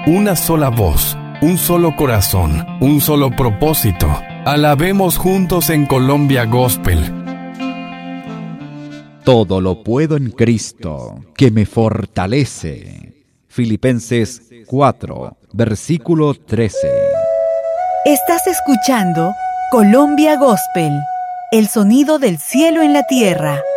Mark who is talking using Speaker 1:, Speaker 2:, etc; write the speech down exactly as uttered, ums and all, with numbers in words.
Speaker 1: una sola voz, un solo corazón, un solo propósito. Alabemos juntos en Colombia Gospel.
Speaker 2: Todo lo puedo en Cristo, que me fortalece. Filipenses cuatro, versículo trece.
Speaker 3: Estás escuchando Colombia Gospel, el sonido del cielo en la tierra.